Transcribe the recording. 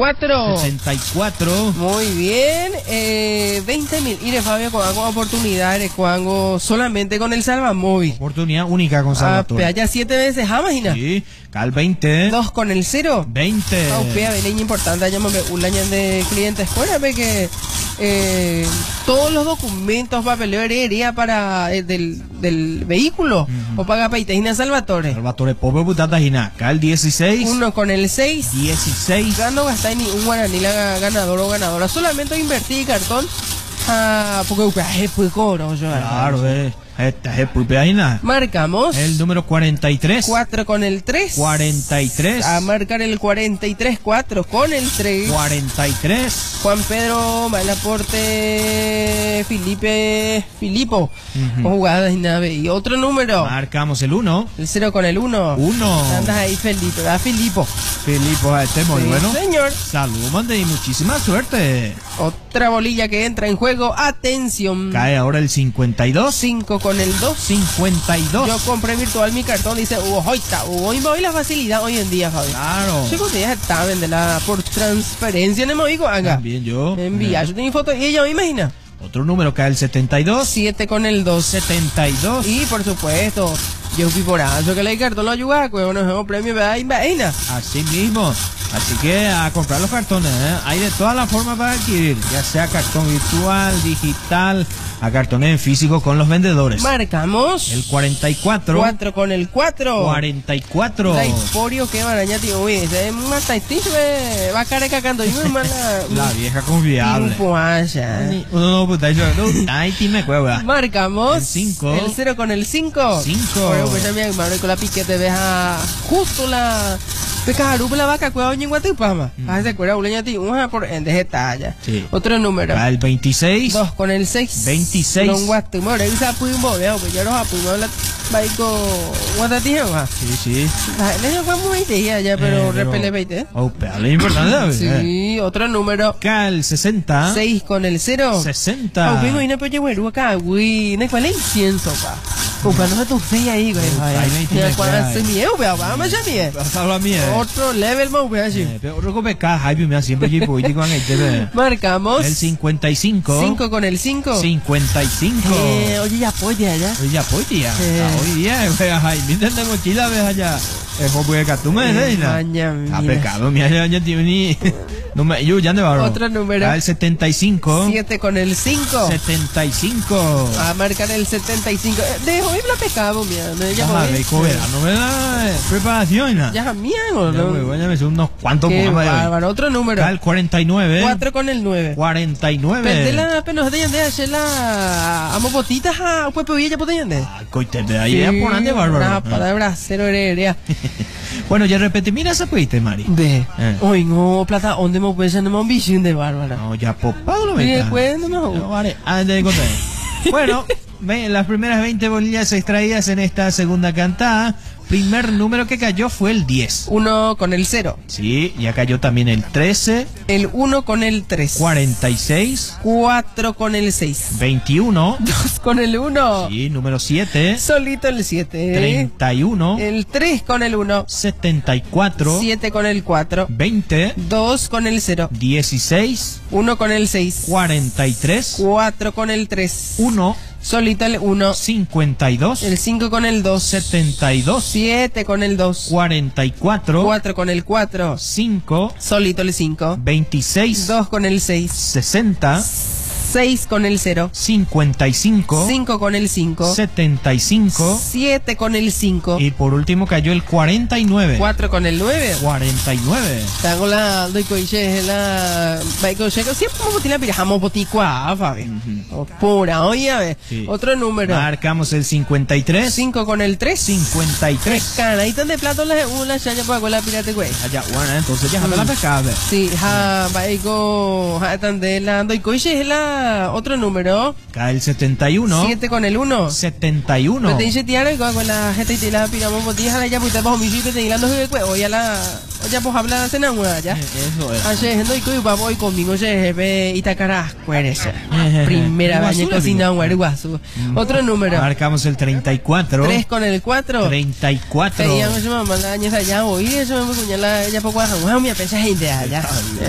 74. 74. Muy bien. 20.000. Ire Fabio con oportunidades, Cuango, solamente con el Salvamóvil. Oportunidad única con Salvatore. Pea ya 7 veces, imagina. Sí, cal 20. 2 con el 0. 20. Pea, leña importante, llámame un año de clientes. Acuérdame que todos los documentos, papeleo, herería para del vehículo, o paga Peitegina Salvatore. Salvatore Pope Butata Gina. Cal 16. 1 con el 6. 16. No gastáis ni un guaraní la ganador o ganadora. Solamente invertí cartón. Porque es muy coro. Claro, esta es Gina. Marcamos. El número 43. 4 con el 3. 43. A marcar el 43. 4 con el 3. 43. Juan Pedro Malaporte Filipo. Con jugadas y nave. Y otro número. Marcamos el 1. El 0 con el 1. 1. Andas ahí, Felipe. Filipo. Filipo, este es muy bueno. Señor. Salud, mande, y muchísima suerte. Otra bolilla que entra en juego. Atención. Cae ahora el 52. 5 con el 2. 52. Yo compré virtual mi cartón. Dice Hugo Hoita. Hugo, y la facilidad hoy en día, Fabi. Claro. Chicos, ya está vendela por transferencia. No me oigo, haga. También yo. Envía. Yo tengo foto y ella me imagina. Otro número cae el 72. 7 con el 2. 72. Y por supuesto, yo fui por eso que le cartón lo ayuda, pues bueno, es un premio de vaina. Así mismo. Así que a comprar los cartones, hay de todas las formas para adquirir, ya sea cartón virtual, digital, a cartones en físico con los vendedores. Marcamos. El 44. 4 con el 4. 44. La Hiporio que maraña, tío. Uy, es más taitich, va a caer cagando. Y muy mala. La vieja confiable. No, puta, yo no. Ahí sí me cueva. Marcamos. El 5. El 0 con el 5. 5. Pues ya me con la piquete, deja justo la. Pecaru la vaca cueva en Guatupama. Hace cuera uleña ti, una por en de talla. Sí. Otro número. El 26. 2 con el 6. 26. Non Guatupama, ahora usa puimbo, veo, pues ya los apumos la baico Guatatija. Sí. Le fue muy idea ya, pero repele 20. Oh, pero es importante. Sí, otro número. Cal 60. 6 con el 0. 60. Ah, vengo y no puedo llevar acá, güey. No es cuál es incienso, pa. Comprando tu fe ahí, güey. Ay, cuando hace miedo, vea, vamos a miedo. Habla miedo. Otro level más, vea, así. Pero otro come acá, Jaime, me siempre que político en el TV. Marcamos. El 55. 5 con el 5. 55. Oye, ya puede allá. Oye, ya puede ya. Hoy día, Jaime, de mochila, ves allá. Es como que tú me dices, ¿no? A pecado, mira, ya tiene ni. No me, yo ya te va. Otro número. El 75. 7 con el 5. 75. A marcar el 75. De hoy la pecado, mira. Ya no me da preparación, ¿no? Ya, mía, ¿no? Ya me son unos cuantos programas. Bárbaro, otro número. El 49. 4 con el 9. 49. Perdela, apenas de hacer la. Amo botitas a Puepo Villa, potente. Coite de ahí, por ande bárbaro. Una palabra cero heredia. Bueno, ya repete, mira esa puiste, Mari. De. Hoy no, plata, ¿dónde me puedes hacer una visión de bárbara? No, ya popado lo ves. Bueno, las primeras 20 bolillas extraídas en esta segunda cantada. Primer número que cayó fue el 10. 1 con el 0. Sí, ya cayó también el 13. El 1 con el 3. 46. 4 con el 6. 21. 2 con el 1. Sí, número 7. Solito el 7. 31. El 3 con el 1. 74. 7 con el 4. 20. 2 con el 0. 16. 1 con el 6. 43. 4 con el 3. 1. Solito el 1. 52. El 5 con el 2. 72. 7 con el 2. 44. 4 con el 4. 5. Solito el 5. 26. 2 con el 6. 60. 6 con el 0. 55. 5 con el 5. 75. 7 con el 5. Y por último cayó el 49. 4 con el 9. 49. Tengo la doicoiche, la baicoche, siempre como botina pirajamos boticua, Fabi. Pura, oye, a ver. Sí. Otro número. Marcamos el 53. 5 con el 3. 53. Canaditas de plato la chaya para la pirate, güey. Allá, bueno, entonces ya la pescada. Sí, baico, tan de la doicoiche es la otro número. Cae el 71. 7 con el 1. 71. Me te dice tiara con la gente y la piramos botijas ya pues bajo mi sitio te hilando que oye la oye pues habla cena una ya. Eso es. Ayer no y vamos hoy conmigo jefe Itacará, cueres. Primera baña cocina guaruazo. Otro número. Marcamos el 34. 3 con el 4. 34. Pedíamos mamá la años allá hoy eso me cuñala ya poco a mi pensa gente allá.